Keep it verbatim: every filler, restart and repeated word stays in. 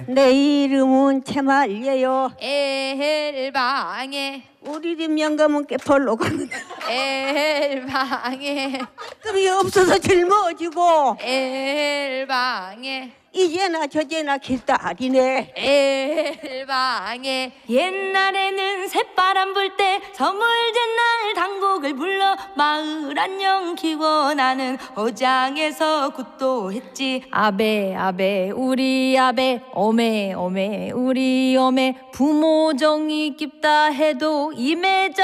내 이름은 채말예요. 엘방에 우리 집 영감은 깨펄로 가는데 엘방에 금이 없어서 짊어지고 엘방에 이제나 저제나 길다리네. 엘방에 옛날에는 새바람 불 때 저물된 날 단곡을 불러 마을 안녕 키워 나는 어장에서 굿도 했지. 아베 아베 우리 아베 어메 어메 우리 어메 부모 정이 깊다 해도 임의